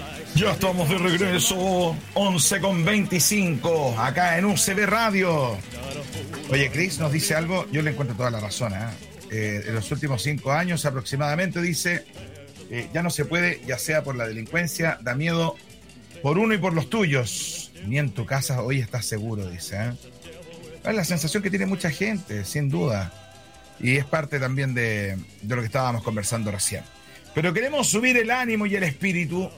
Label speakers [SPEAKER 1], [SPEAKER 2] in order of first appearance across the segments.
[SPEAKER 1] Ya estamos de regreso, 11:25, acá en UCB Radio. Oye, Chris nos dice algo, yo le encuentro toda la razón, en los últimos 5 años aproximadamente, dice, ya no se puede, ya sea por la delincuencia, da miedo por uno y por los tuyos. Ni en tu casa hoy estás seguro, dice. Es la sensación que tiene mucha gente, sin duda. Y es parte también de lo que estábamos conversando recién. Pero queremos subir el ánimo y el espíritu,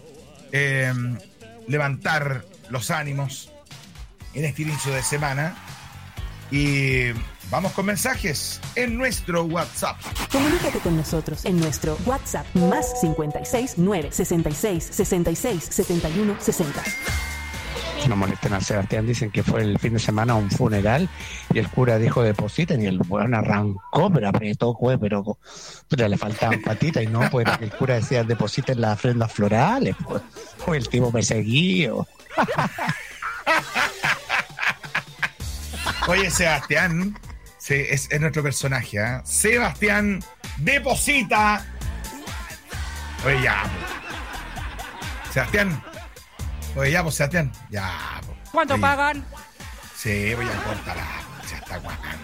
[SPEAKER 1] levantar los ánimos en este inicio de semana. Y vamos con mensajes en nuestro WhatsApp.
[SPEAKER 2] Comunícate con nosotros en nuestro WhatsApp más 56 9 66 66 71 60.
[SPEAKER 3] No molesten a Sebastián, dicen que fue el fin de semana a un funeral y el cura dijo depositen y el weón arrancó, pero apretó, pero le faltaban patitas y no, pues era que el cura decía depositen las ofrendas florales, pues el tipo perseguido.
[SPEAKER 1] Oye, Sebastián, sí, es nuestro personaje, ¿eh? Sebastián deposita. Oye, ya. Sebastián. Oye, ya, pues, Sebastián. Ya, pues.
[SPEAKER 4] ¿Cuánto
[SPEAKER 1] Oye.
[SPEAKER 4] pagan?
[SPEAKER 1] Sí, voy a cortar. Ya está guapando.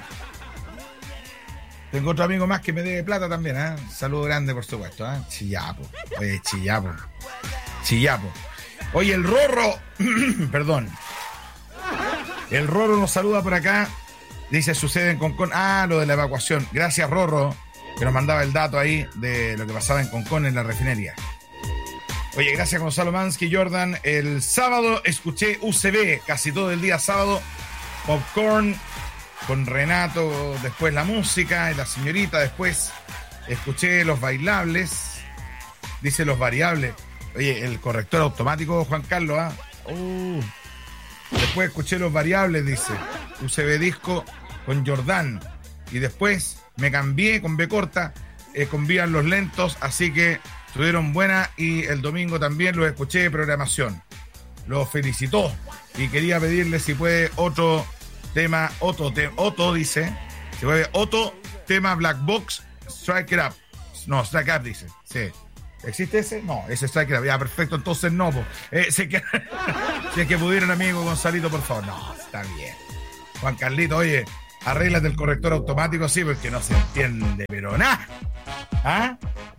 [SPEAKER 1] Tengo otro amigo más que me debe plata también, ¿eh? Saludo grande, por supuesto, ¿eh? Chillapo. Oye, chillapo. Chillapo. Oye, el Rorro. Perdón. El Rorro nos saluda por acá. Dice, sucede en Concón. Ah, lo de la evacuación. Gracias, Rorro, que nos mandaba el dato ahí de lo que pasaba en Concón en la refinería. Oye, gracias Gonzalo Mansky, Jordan. El sábado escuché UCB casi todo el día sábado. Popcorn con Renato, después la música y la señorita. Después escuché los bailables. Dice los variables. Oye, el corrector automático, Juan Carlos, ¿ah? Después escuché los variables, dice. UCB disco con Jordan. Y después me cambié con B corta, con Vías los lentos, así que estuvieron buenas y el domingo también los escuché de programación. Los felicitó y quería pedirle si puede otro tema, Otto dice, si puede otro tema Black Box, Strike It Up. No, Strike Up dice, sí. ¿Existe ese? No, ese Strike It Up. Ya, perfecto, entonces no. Si es que pudieran, amigo Gonzalito, por favor. No, está bien. Juan Carlito, oye, arréglate el corrector automático, sí, porque no se entiende, pero nada. ¿Ah?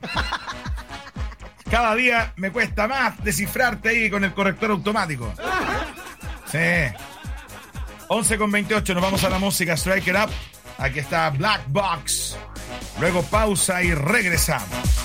[SPEAKER 1] Cada día me cuesta más descifrarte ahí con el corrector automático. Sí. 11:28, nos vamos a la música Strike It Up. Aquí está Black Box. Luego pausa y regresamos.